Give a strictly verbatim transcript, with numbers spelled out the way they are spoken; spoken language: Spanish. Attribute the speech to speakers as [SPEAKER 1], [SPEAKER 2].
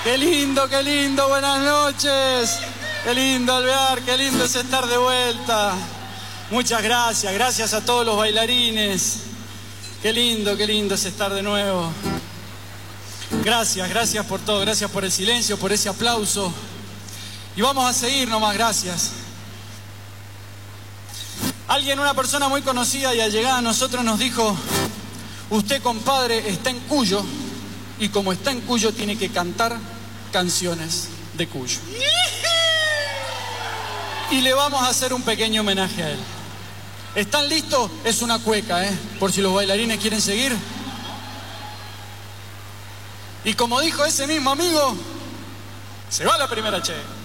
[SPEAKER 1] Qué lindo, qué lindo, buenas noches. Qué lindo, Alvear, qué lindo es estar de vuelta. Muchas gracias, gracias a todos los bailarines. Qué lindo, qué lindo es estar de nuevo. Gracias, gracias por todo, gracias por el silencio, por ese aplauso. Y vamos a seguir nomás, gracias. Alguien, una persona muy conocida y allegada a nosotros nos dijo: usted, compadre, está en Cuyo, y como está en Cuyo tiene que cantar canciones de Cuyo. Y le vamos a hacer un pequeño homenaje a él. ¿Están listos? Es una cueca, ¿eh? Por si los bailarines quieren seguir. Y como dijo ese mismo amigo, se va la primera, che.